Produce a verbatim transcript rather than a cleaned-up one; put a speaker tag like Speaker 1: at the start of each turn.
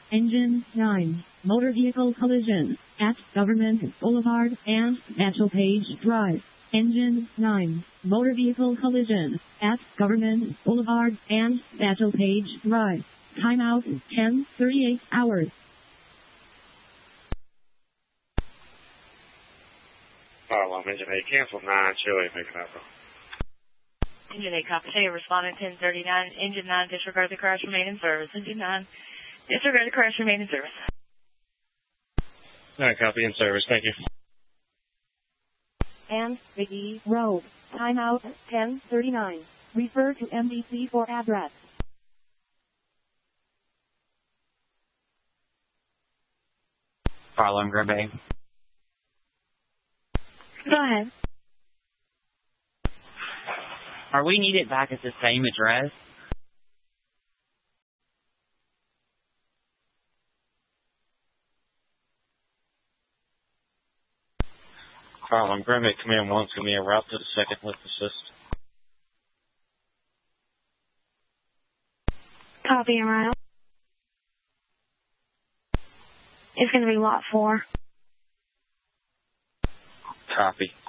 Speaker 1: Engine nine. Motor vehicle collision at Government Boulevard and Bethel-Page Drive. Engine nine. Motor vehicle collision at Government Boulevard and Bethel-Page Drive. Timeout ten thirty-eight hours.
Speaker 2: Fire alarm engine eight, cancel nine, Chili, making that wrong.
Speaker 3: Engine eight, copy, say, responding ten thirty-nine. Engine nine, disregard the crash, remain in service. Engine nine, disregard the crash, remain in service.
Speaker 2: nine, copy, in service, thank you.
Speaker 1: And Biggie Road. Timeout ten thirty-nine. Refer to M D C for address.
Speaker 4: Fire alarm, grab A.
Speaker 1: Go ahead.
Speaker 4: Are we needed back at the same address?
Speaker 2: Fire alarm, grab A, command one, give me a route to the second lift assist.
Speaker 1: Copy, around. It's going to be lot four.
Speaker 2: Copy.